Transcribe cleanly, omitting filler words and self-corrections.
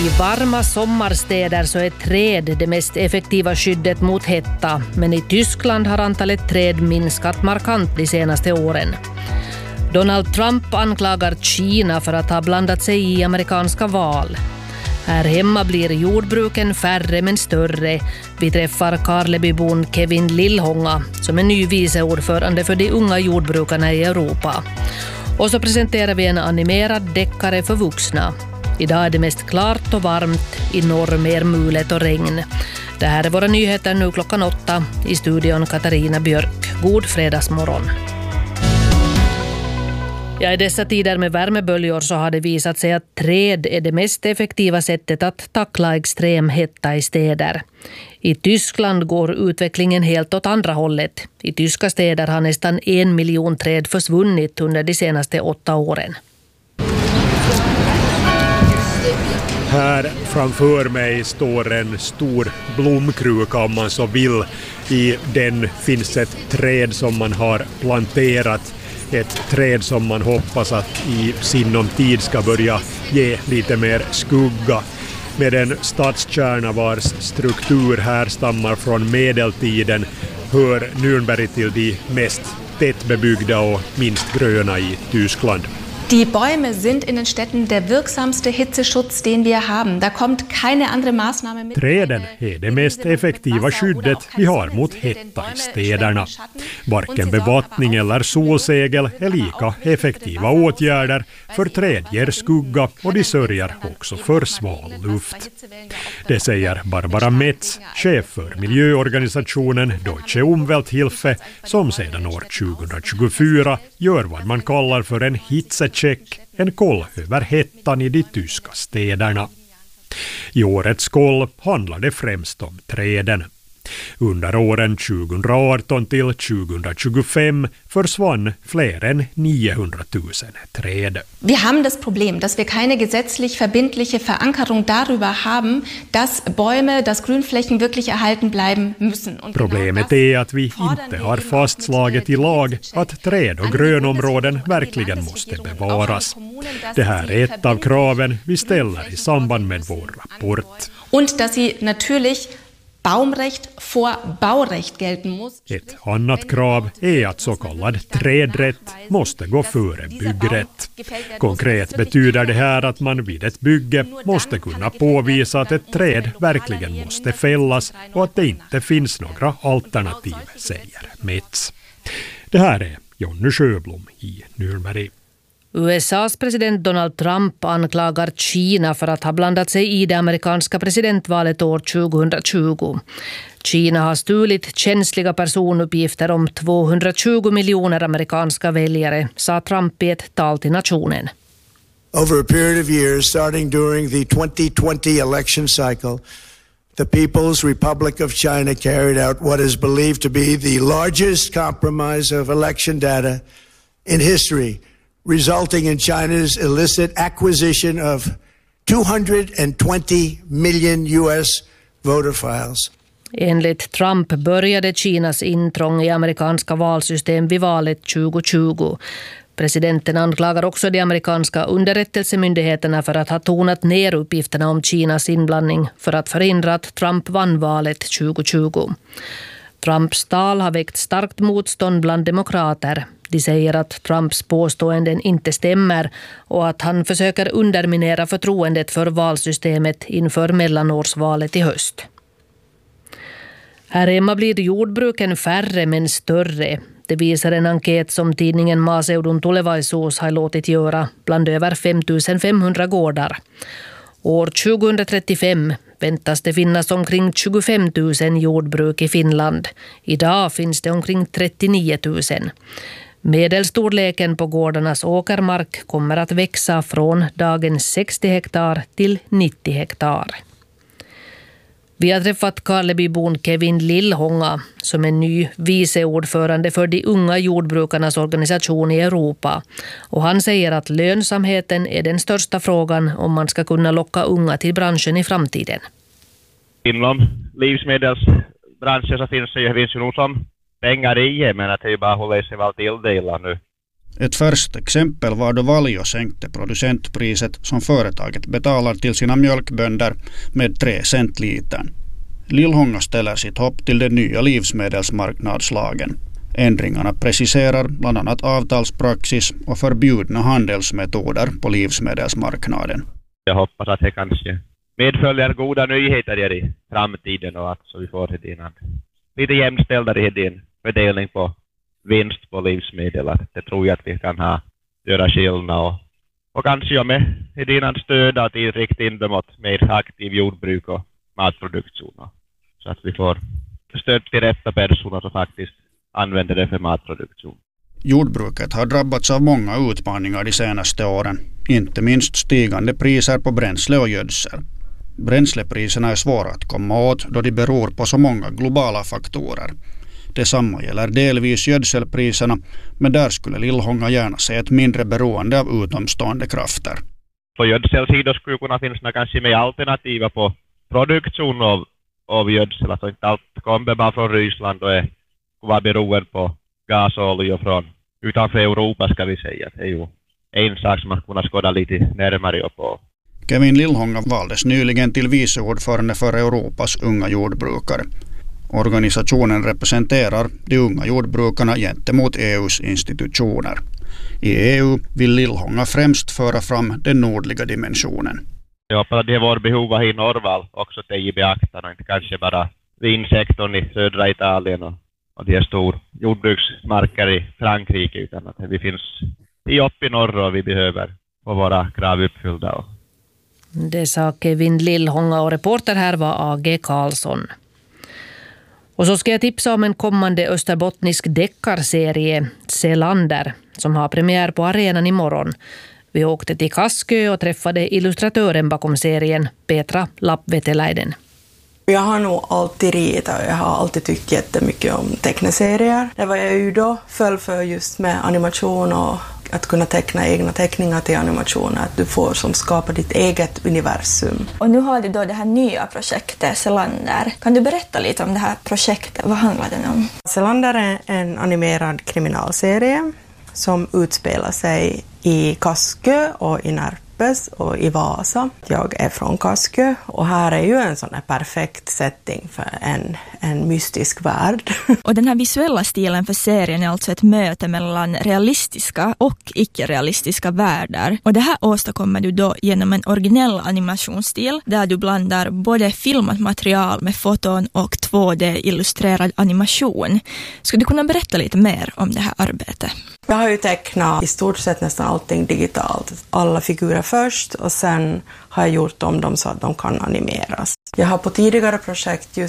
I varma sommarstäder så är träd det mest effektiva skyddet mot hetta, men i Tyskland har antalet träd minskat markant de senaste åren. Donald Trump anklagar Kina för att ha blandat sig i amerikanska val. Här hemma blir jordbruken färre men större. Vi träffar Karlebybon Kevin Lillhånga som är ny viceordförande för de unga jordbrukarna i Europa. Och så presenterar vi en animerad deckare för vuxna. Idag är det mest klart och varmt, i norr mer mulet och regn. Det här är våra nyheter nu 8:00. I studion Katarina Björk. God fredagsmorgon. Ja, i dessa tider med värmeböljor så har det visat sig att träd är det mest effektiva sättet att tackla extrem hetta i städer. I Tyskland går utvecklingen helt åt andra hållet. I tyska städer har nästan 1 miljon träd försvunnit under de senaste 8 åren. Här framför mig står en stor blomkruka om man så vill. I den finns ett träd som man har planterat. Ett träd som man hoppas att i sinom tid ska börja ge lite mer skugga. Med en stadskärna vars struktur här stammar från medeltiden hör Nürnberg till de mest tättbebyggda och minst gröna i Tyskland. Die Bäume sind in den Städten der wirksamste Hitzeschutz, den wir haben. Da kommt keine andere Maßnahme mit. Träden är det mest effektiva skyddet vi har mot hetta i städerna. Varken bevattning eller solsegel är lika effektiva åtgärder, för träd ger skugga och de sörjer också för sval luft. Det säger Barbara Metz, chef för miljöorganisationen Deutsche Umwelthilfe, som sedan år 2024 gör vad man kallar för en hitzecheck, en koll över hettan i de tyska städerna. I årets koll handlar det främst om träden. Under åren 2018 till 2025 försvann fler än 900 000 träd. Wir haben das Problem, dass wir keine gesetzlich verbindliche Verankerung darüber haben, dass Bäume, dass Grünflächen wirklich erhalten bleiben müssen. Problemet är att vi inte har fastslaget i lag att träd och grönområden verkligen måste bevaras. Det här är ett av kraven vi ställer i samband med vår rapport. Und dass sie natürlich Baumrecht vor Baurecht gelten muss. Ett annat krav är att så kallad trädrätt måste gå före byggrätt. Konkret betyder det här att man vid ett bygge måste kunna påvisa att ett träd verkligen måste fällas och att det inte finns några alternativ, säger Metz. Det här är Jonny Sjöblom i Nürnberg. USAs president Donald Trump anklagar Kina för att ha blandat sig i det amerikanska presidentvalet år 2020. Kina har stulit känsliga personuppgifter om 220 miljoner amerikanska väljare, sa Trump i ett tal till nationen. Over a period of years, starting during the 2020 election cycle, the People's Republic of China carried out what is believed to be the largest compromise of election data in history, resulting in China's illicit acquisition of 220 million US voter files. Enligt Trump började Kinas intrång i amerikanska valsystem vid valet 2020. Presidenten anklagar också de amerikanska underrättelsemyndigheterna för att ha tonat ner uppgifterna om Kinas inblandning för att förhindra att Trump vann valet 2020. Trumps tal har väckt starkt motstånd bland demokrater. De säger att Trumps påståenden inte stämmer och att han försöker underminera förtroendet för valsystemet inför mellanårsvalet i höst. Här hemma blir jordbruken färre men större. Det visar en enkät som tidningen Maaseudun Tulevaisuus har låtit göra bland över 5500 gårdar. År 2035 väntas det finnas omkring 25 000 jordbruk i Finland. Idag finns det omkring 39 000. Medelstorleken på gårdarnas åkermark kommer att växa från dagens 60 hektar till 90 hektar. Vi har träffat Karlebybon Kevin Lillhånga som är ny viceordförande för de unga jordbrukarnas organisation i Europa. Och han säger att lönsamheten är den största frågan om man ska kunna locka unga till branschen i framtiden. Inom livsmedelsbranschen så finns ju nog som pengar i, men att det är bara håller sig väl tilldelat nu. Ett första exempel var då Valio sänkte producentpriset som företaget betalar till sina mjölkbönder med 3 cent litern. Lillhånga ställer sitt hopp till den nya livsmedelsmarknadslagen. Ändringarna preciserar bland annat avtalspraxis och förbjudna handelsmetoder på livsmedelsmarknaden. Jag hoppas att det kanske medföljer goda nyheter i framtiden och att så vi får lite jämställda fördelning på vinst på livsmedel. Det tror jag att vi kan göra skillnad och kanske med dina stöd att rikta in dem åt mer aktiv jordbruk och matproduktion. Så att vi får stöd till rätta personer som faktiskt använder det för matproduktion. Jordbruket har drabbats av många utmaningar de senaste åren, inte minst stigande priser på bränsle och gödsel. Bränslepriserna är svåra att komma åt då de beror på så många globala faktorer. Detsamma gäller delvis gödselpriserna, men där skulle Lillhånga gärna se ett mindre beroende av utomstående krafter. På gödselsidan skulle kunna finnas kanske mer alternativa på produktion av gödsel. Alltså inte allt kommer bara från Ryssland och är beroende på gasolja från utanför Europa ska vi säga. Det är ju en sak som man kunna skåda lite närmare på. Kevin Lillhånga valdes nyligen till viceordförande för Europas unga jordbrukare. Organisationen representerar de unga jordbrukarna gentemot EUs institutioner. I EU vill Lillhånga främst föra fram den nordliga dimensionen. Jag hoppas att det är vår behov i Norrvall också att i beaktan och inte kanske bara vinsektorn i södra Italien och de stor jordbruksmarker i Frankrike utan att vi finns uppe i norr och vi behöver få våra krav uppfyllda. Det sa Kevin Lillhånga och reporter här var A.G. Karlsson. Och så ska jag tipsa om en kommande österbottnisk deckarserie, Selander, som har premiär på arenan imorgon. Vi åkte till Kaskö och träffade illustratören bakom serien, Petra Lappveteläinen. Jag har nog alltid ritat och jag har alltid tyckt jättemycket om teckneserier. Det var jag ju då föll för just med animation och att kunna teckna egna teckningar till animationer. Att du får som skapa ditt eget universum. Och nu har du då det här nya projektet Selander. Kan du berätta lite om det här projektet? Vad handlar det om? Selander är en animerad kriminalserie som utspelar sig i Kaskö och i Närpes och i Vasa. Jag är från Kaskö och här är ju en sån här perfekt setting för en mystisk värld. Och den här visuella stilen för serien är alltså ett möte mellan realistiska och icke-realistiska världar. Och det här åstadkommer du då genom en originell animationsstil där du blandar både filmat material med foton och 2D-illustrerad animation. Skulle du kunna berätta lite mer om det här arbetet? Jag har ju tecknat i stort sett nästan allting digitalt. Alla figurer först och sen har jag gjort om dem så att de kan animeras. Jag har på tidigare projekt just